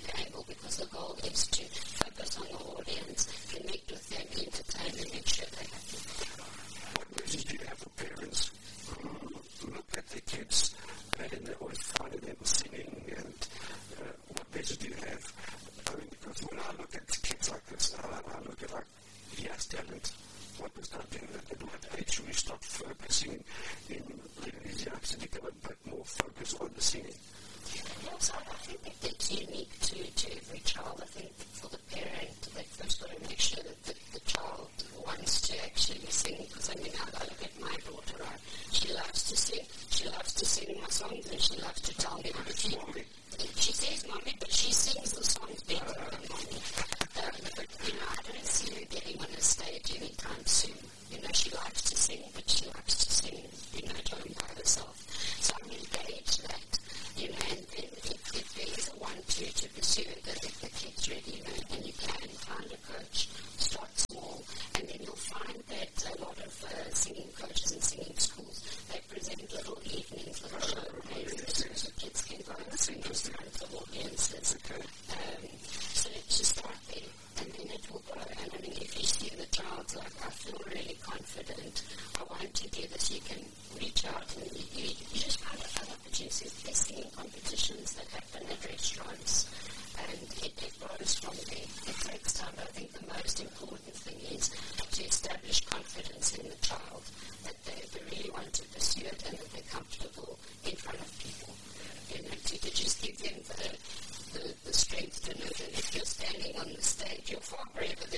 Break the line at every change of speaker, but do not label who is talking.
angle, because the goal is to focus on the audience, connect with them, entertain them, make sure they're happy.
What message do you have for parents who look at their kids and they're always finding them singing, and what message do you have? I mean, because when I look at kids like this, I look at like, he has talent. What was done to him? At what age should we stop focusing in these youngsters to become a bit more focused on the singing?
Yes, I think that it's unique to every child. I think for the parent, they first got to make sure that the child wants to actually sing. Because I mean, I look at my daughter, she loves to sing. She loves to sing my songs, and she loves to tell me what she says, Mommy, but she sings the songs better than Mommy. But, I don't see her getting on a stage anytime soon. She likes to sing, but she likes to sing, at home by herself. So I'm engaged that, and then if there is a one to pursue it, that if the kid's ready, then you can find a coach, start small, and then you'll find that a lot of singing coaches and singing schools, they present little evenings, little showcases, so kids can go and sing in front of audiences. So to start there, and then it will grow. And I mean, if you see the child's like, I feel really confident, I want to do this, you can reach out and you just find other opportunities. There's singing competitions that happen at restaurants, and it grows from there. It takes time, but I think the most important thing is to establish confidence in the child, that they really want to pursue it and that they're comfortable in front of people. To just give them the strength to know that if you're standing on the stage, you're far braver